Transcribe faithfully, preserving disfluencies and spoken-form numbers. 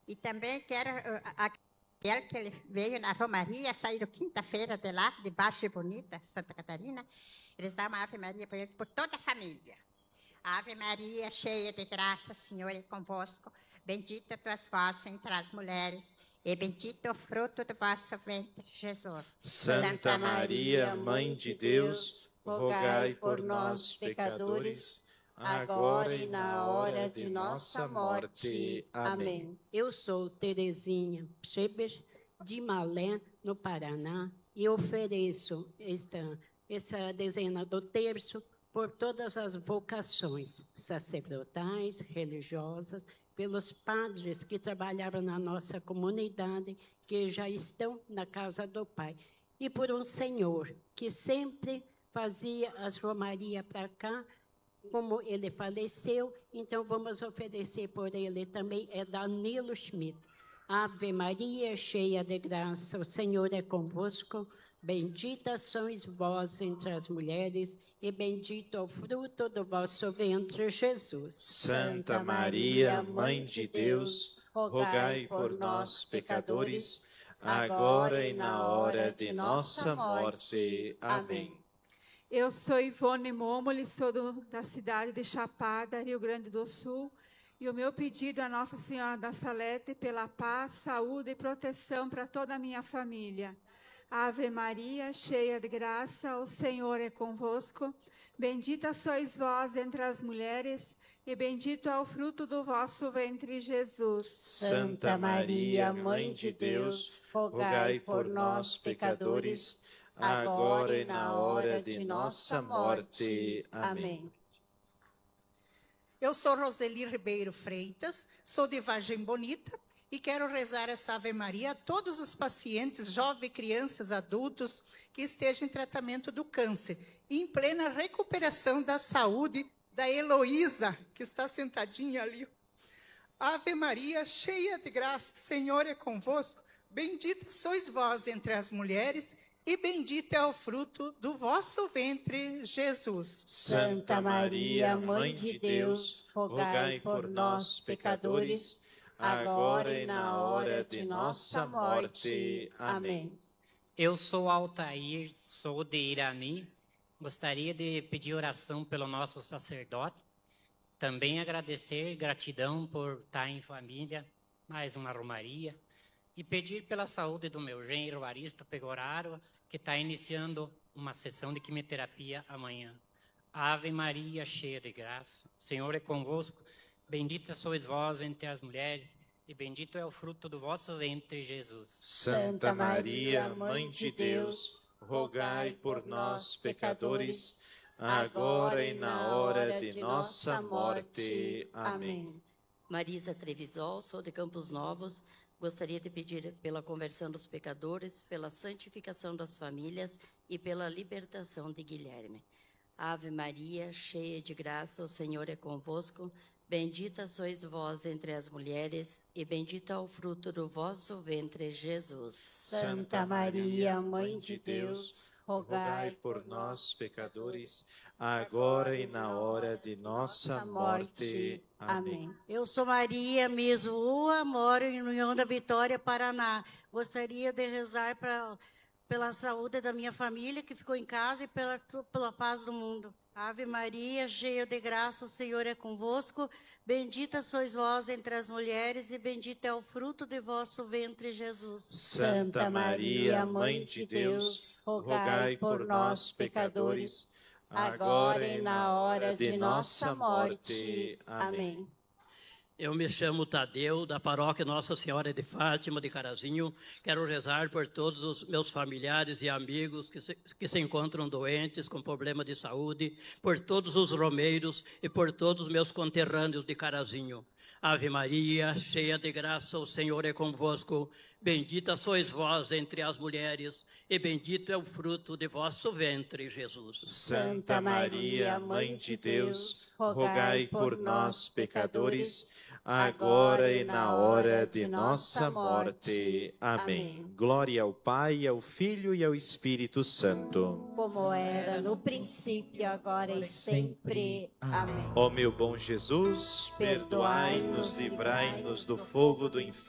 E também quero agradecer que ele veio na Romaria, saíram quinta-feira de lá, de Baixo e Bonita, Santa Catarina. Eles dão uma Ave Maria por eles, por toda a família. Ave Maria, cheia de graça, o Senhor é convosco. Bendita tu és vós entre as mulheres, e bendito o fruto do vosso ventre, Jesus. Santa Maria, Mãe de Deus, rogai por nós, pecadores, agora e na hora de nossa morte. Amém. Eu sou Terezinha Pschebes, de Malé, no Paraná, e ofereço esta, essa dezena do terço por todas as vocações sacerdotais, religiosas, pelos padres que trabalharam na nossa comunidade, que já estão na casa do Pai, e por um senhor que sempre fazia as romarias para cá. Como ele faleceu, então vamos oferecer por ele também, é Danilo Schmidt. Ave Maria, cheia de graça, o Senhor é convosco. Bendita sois vós entre as mulheres, e bendito é o fruto do vosso ventre, Jesus. Santa Maria, Mãe de Deus, rogai por nós, pecadores, agora e na hora de nossa morte. Amém. Eu sou Ivone Momoli, sou do, da cidade de Chapada, Rio Grande do Sul, e o meu pedido a Nossa Senhora da Salete pela paz, saúde e proteção para toda a minha família. Ave Maria, cheia de graça, o Senhor é convosco. Bendita sois vós entre as mulheres, e bendito é o fruto do vosso ventre, Jesus. Santa Maria, Mãe de Deus, rogai por nós, pecadores, agora e na hora de nossa morte. Amém. Eu sou Roseli Ribeiro Freitas, sou de Vargem Bonita, e quero rezar essa Ave Maria a todos os pacientes, jovens, crianças, adultos, que estejam em tratamento do câncer, e em plena recuperação da saúde da Heloísa, que está sentadinha ali. Ave Maria, cheia de graça, o Senhor é convosco. Bendita sois vós entre as mulheres, e bendito é o fruto do vosso ventre, Jesus. Santa Maria, Mãe de Deus, rogai por nós, pecadores, agora e na hora de nossa morte. Amém. Eu sou Altair, sou de Irani. Gostaria de pedir oração pelo nosso sacerdote. Também agradecer, gratidão por estar em família, mais uma romaria. E pedir pela saúde do meu genro, Aristo Pegoraro, que está iniciando uma sessão de quimioterapia amanhã. Ave Maria, cheia de graça, o Senhor é convosco. Bendita sois vós entre as mulheres, e bendito é o fruto do vosso ventre, Jesus. Santa Maria, Mãe de Deus, rogai por nós, pecadores, agora e na hora de nossa morte. Amém. Marisa Trevisol, sou de Campos Novos. Gostaria de pedir pela conversão dos pecadores, pela santificação das famílias e pela libertação de Guilherme. Ave Maria, cheia de graça, o Senhor é convosco. Bendita sois vós entre as mulheres, e bendito é o fruto do vosso ventre, Jesus. Santa Maria, Mãe de Deus, rogai por nós, pecadores, agora e na hora de nossa morte. Amém. Eu sou Maria Misua, moro em União da Vitória, Paraná. Gostaria de rezar pra, pela saúde da minha família, que ficou em casa, e pela, pela paz do mundo. Ave Maria, cheia de graça, o Senhor é convosco. Bendita sois vós entre as mulheres, e bendito é o fruto de vosso ventre, Jesus. Santa Maria, Mãe de Deus, rogai por nós, pecadores, agora e na hora de nossa morte. Amém. Eu me chamo Tadeu, da paróquia Nossa Senhora de Fátima, de Carazinho. Quero rezar por todos os meus familiares e amigos que se, que se encontram doentes, com problema de saúde, por todos os romeiros e por todos os meus conterrâneos de Carazinho. Ave Maria, cheia de graça, o Senhor é convosco. Bendita sois vós entre as mulheres, e bendito é o fruto de vosso ventre, Jesus. Santa Maria, Mãe de Deus, rogai por nós, pecadores, agora e na hora de nossa morte. Amém. Glória ao Pai, ao Filho e ao Espírito Santo. Como era no princípio, agora e sempre. Amém. Ó meu bom Jesus, perdoai-nos, livrai-nos do fogo do inferno.